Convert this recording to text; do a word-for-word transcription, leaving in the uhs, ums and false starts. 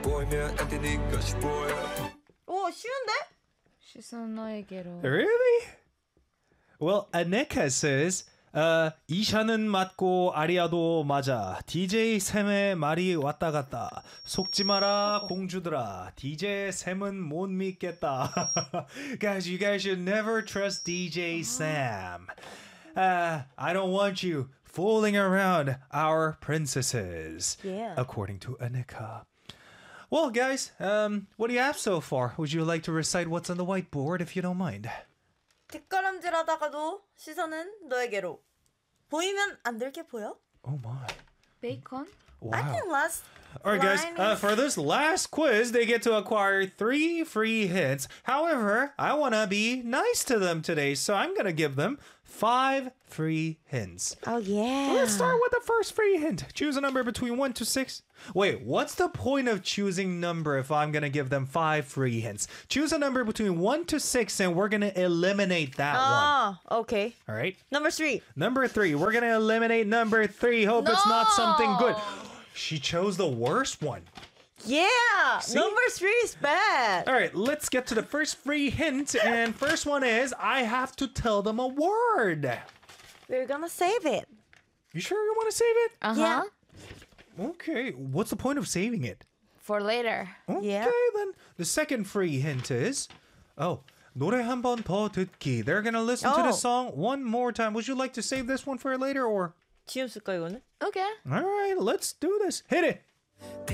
보이면 안 되는 것이 보여. 오, 쉬운데? 시선 너에게로. Really? Well, Aneka says, uh, 이샤는 맞고 아리아도 맞아. 디제이 샘의 말이 왔다 갔다. 속지 마라 공주들아. 디제이 샘은 못 믿겠다. Guys, you guys should never trust 디제이 Sam. Uh, I don't want you fooling around our princesses. Yeah. According to Aneka. Well, guys, um, what do you have so far? Would you like to recite what's on the whiteboard if you don't mind? 뒷걸음질하다가도 시선은 너에게로. 보이면 안 될 게 보여? Oh my. 베이컨? Wow. I think last All right, guys. line Uh, is- for this last quiz, they get to acquire three free hints. However, I want to be nice to them today, so I'm going to give them five free hints. Oh yeah. Let's start with the first free hint. Choose a number between one to six. Wait, what's the point of choosing number if I'm going to give them five free hints? Choose a number between one to six, and we're going to eliminate that one. 아, okay. All right? Number three. Number three. We're going to eliminate number three. Hope it's not something good. She chose the worst one. Yeah. Number three is bad. All right, let's get to the first free hint. And first one is I have to tell them a word. We're gonna save it. You sure you want to save it? Uh-huh. Okay. What's the point of saving it? For later. Okay, Yeah. then. The second free hint is oh, 노래 한 번 더 듣기. They're going to listen to the Oh. song one more time. Would you like to save this one for later or? 지금 쓸까 이거는? Okay. All right, let's do this. Hit it.